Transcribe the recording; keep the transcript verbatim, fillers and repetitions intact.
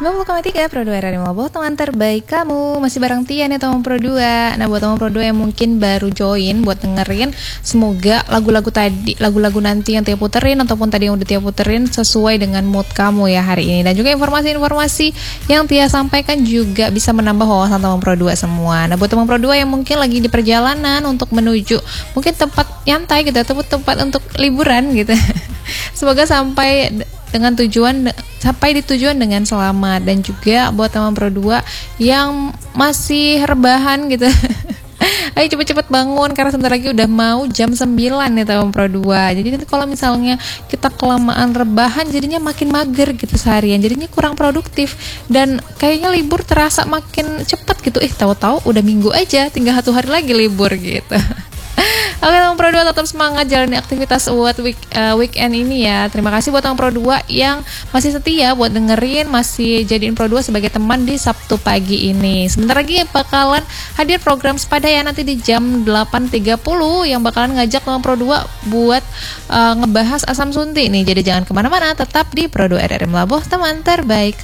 sembilan puluh koma tiga Pro dua R R I Malobo, teman terbaik kamu. Masih bareng Tia nih teman Pro dua. Nah buat teman Pro dua yang mungkin baru join, buat dengerin, semoga lagu-lagu tadi, lagu-lagu nanti yang Tia puterin ataupun tadi yang udah Tia puterin sesuai dengan mood kamu ya hari ini. Dan juga informasi-informasi yang Tia sampaikan juga bisa menambah wawasan teman Pro dua semua. Nah buat teman Pro dua yang mungkin lagi di perjalanan untuk menuju mungkin tempat nyantai gitu, ataupun tempat untuk liburan gitu. Semoga sampai dengan tujuan sampai di tujuan dengan selamat. Dan juga buat teman Pro dua yang masih rebahan gitu. Ayo cepet-cepet bangun karena sebentar lagi udah mau jam sembilan nih teman Pro dua. Jadi nanti kalau misalnya kita kelamaan rebahan jadinya makin mager gitu seharian. Jadinya kurang produktif dan kayaknya libur terasa makin cepet gitu. Eh tahu-tahu udah minggu aja, tinggal satu hari lagi libur gitu. Oke teman Pro dua, tetap semangat jalani aktivitas buat week, uh, weekend ini ya. Terima kasih buat teman Pro dua yang masih setia buat dengerin, masih jadiin Pro dua sebagai teman di Sabtu pagi ini. Sebentar lagi bakalan hadir program Sepadaya nanti di jam delapan tiga puluh yang bakalan ngajak teman Pro dua buat uh, ngebahas asam suntik nih. Jadi jangan kemana-mana, tetap di Pro dua R R I Malobo, teman terbaik.